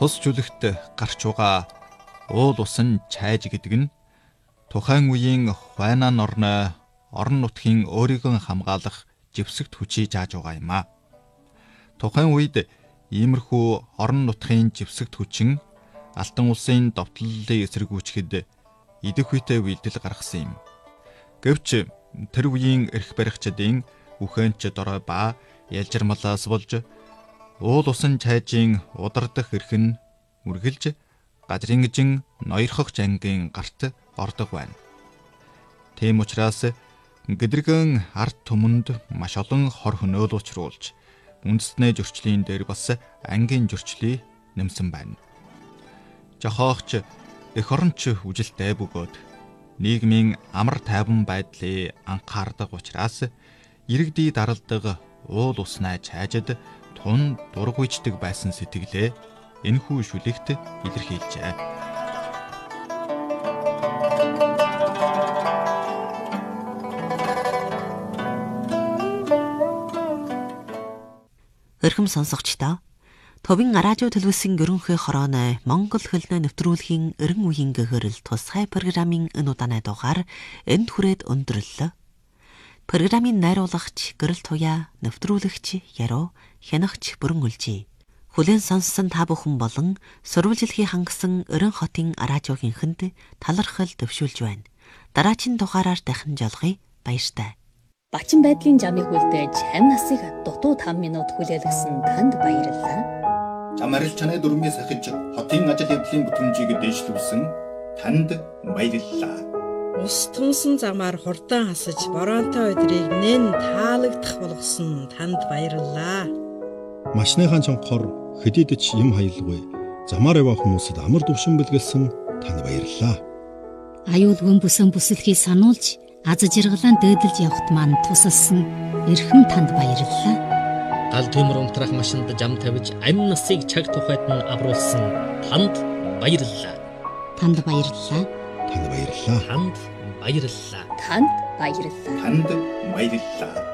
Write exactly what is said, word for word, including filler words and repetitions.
тус жүлэгт гарч байгаа уул усан чайж гэдэг нь тухайн үеийн Хуайнан орны орон нутгийн өөрийгөө хамгаалах живсэгт хүчийг зааж байгаа юм а. Тухайн үед иймэрхүү орон нутгийн живсэгт хүчин Алтан улсын довтлолыг эсэргүүцэхэд идэх үедээ үйлдэл гаргасан юм. Гэвч тэр үеийн эрх баригчдын үхэнч дорой ба ялжирмалаас болж уул усан чайжийн удардах эрх нь үргэлж Гадрингжин ноёрхогч ангийн гарт ордог байна. Тийм учраас гэдрэгэн ард түмэнд маш олон хор хөнөөл учруулж үндэстний зөрчлийн дээр бас ангийн зөрчлийг нэмсэн байна. Жохоогч эх оронч үжилтэй бөгөөд нийгмийн амар тайван байдлыг анхаардаг учраас иргэдий даралдаг уул уснаа чайжид тун дургуйчдаг байсан сэтгэлээ энэхүү шүлэгт илэрхийлжээ. Өрхөм сонсогчдоо Товын радио төлөвлөсөн ерөнхий хорооны Монгол хөлнөө нэвтрүүлгийн эрен үеийн гэгэрэл тусгай программын энэ удааны дугаар энд хүрээд өндөрлөө. Программын найруулагч Гэрэл Туяа, нэвтрүүлэгч Яруу, хянагч Бүрэн Үлжий. Хүлээн сонссон та бүхэн болон сурвалжилахыг хангасан Өрөн хотын радиогийнхэнд талархал төвшүүлж байна. Дараагийн дугаараар дахин жолгоё. Баяртай. Бачин байдлын жамыг үлдээж хань насыг дутуу таван минут хүлээлгэсэн танд баярлалаа. Чам арил чанай дүрмээ сахиж хотын ажил явдлын бүтээмжийг дэвшлүүлсэн танд баярлалаа. Ус тунсан замаар хурдан хасаж бороонтой өдрийг нэн таалагдах болгосон танд баярлалаа. Машныхаа чонхоор хэдийдч юм хаялгүй замаар явах хүмүүсд амар төвшин бэлгэлсэн танд баярлалаа. Аюулгүй бүсэн бүсэлхий сануулж аз жаргалан дөөдөлж явахт манд тусалсан эрхэм танд баярлалаа. Гал төмөр унтрах машинд жам тавьж амь насыг чаг тухайд нь авруулсан танд баярлалаа. Танд баярлалаа. Танд баярлалаа. Танд баярлалаа. Танд баярлалаа. Танд баярлалаа.